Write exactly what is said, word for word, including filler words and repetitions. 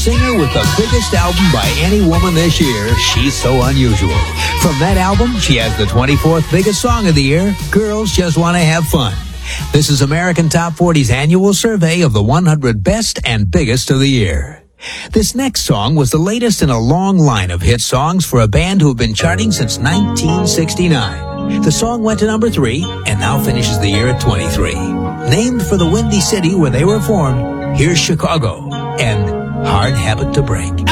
singer with the biggest album by any woman this year, She's So Unusual. From that album, she has the twenty-fourth biggest song of the year, Girls Just Want to Have Fun. This is American Top forty's annual survey of the one hundred best and biggest of the year. This next song was the latest in a long line of hit songs for a band who have been charting since nineteen sixty-nine. The song went to number three and now finishes the year at twenty-three. Named for the windy city where they were formed, here's Chicago and Hard Habit to Break.